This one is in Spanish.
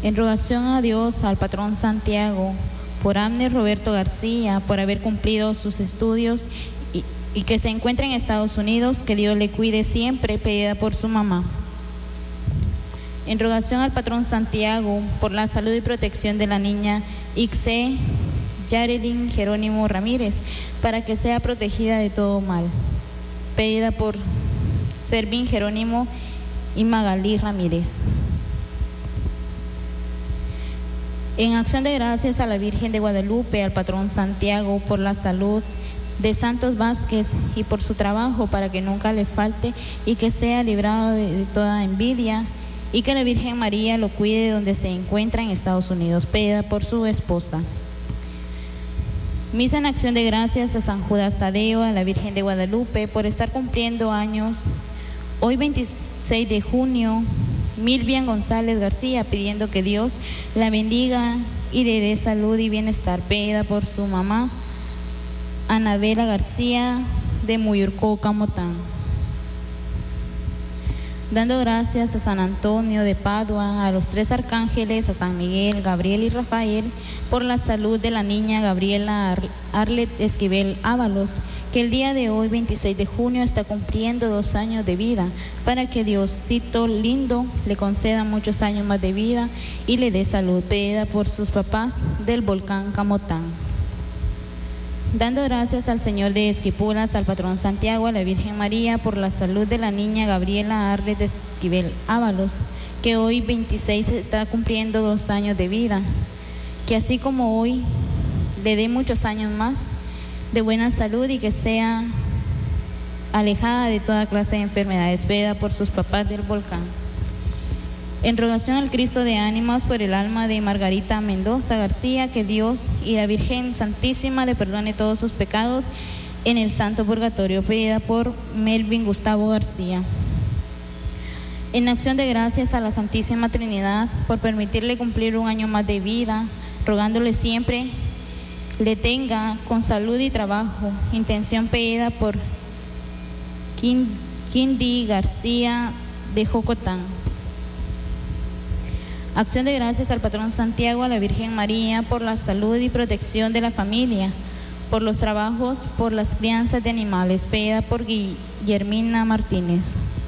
En rogación a Dios, al patrón Santiago, por Abner Roberto García, por haber cumplido sus estudios y que se encuentra en Estados Unidos, que Dios le cuide siempre, pedida por su mamá. En rogación al patrón Santiago, por la salud y protección de la niña Ixe Yarelin Jerónimo Ramírez, para que sea protegida de todo mal, pedida por Servín Jerónimo y Magalí Ramírez. En acción de gracias a la Virgen de Guadalupe, al patrón Santiago, por la salud de Santos Vázquez y por su trabajo, para que nunca le falte y que sea librado de toda envidia, y que la Virgen María lo cuide donde se encuentra en Estados Unidos, pedida por su esposa. Misa en acción de gracias a San Judas Tadeo, a la Virgen de Guadalupe, por estar cumpliendo años. Hoy 26 de junio, Milvian González García, pidiendo que Dios la bendiga y le dé salud y bienestar, pedida por su mamá, Anabela García, de Muyurcó, Camotán. Dando gracias a San Antonio de Padua, a los tres arcángeles, a San Miguel, Gabriel y Rafael, por la salud de la niña Gabriela Arlet Esquivel Ábalos, que el día de hoy, 26 de junio, está cumpliendo 2 años de vida, para que Diosito lindo le conceda muchos años más de vida y le dé salud, pedida por sus papás del volcán Camotán. Dando gracias al Señor de Esquipulas, al patrón Santiago, a la Virgen María, por la salud de la niña Gabriela Arlet Esquivel Ábalos, que hoy 26 está cumpliendo 2 años de vida, que así como hoy le dé muchos años más de buena salud y que sea alejada de toda clase de enfermedades, pedida por sus papás del volcán. En rogación al Cristo de ánimas por el alma de Margarita Mendoza García, que Dios y la Virgen Santísima le perdone todos sus pecados en el Santo Purgatorio, pedida por Melvin Gustavo García. En acción de gracias a la Santísima Trinidad por permitirle cumplir 1 año más de vida, rogándole siempre le tenga con salud y trabajo, intención pedida por Quindi García de Jocotán. Acción de gracias al patrón Santiago, a la Virgen María, por la salud y protección de la familia, por los trabajos, por las crianzas de animales, pedida por Guillermina Martínez.